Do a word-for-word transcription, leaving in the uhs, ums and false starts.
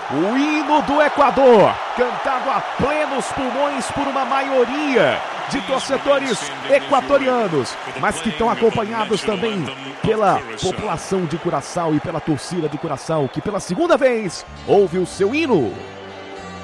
O hino do Equador, cantado a plenos pulmões por uma maioria de torcedores equatorianos, mas que estão acompanhados também pela população de Curaçao e pela torcida de Curaçao, que pela segunda vez ouve o seu hino.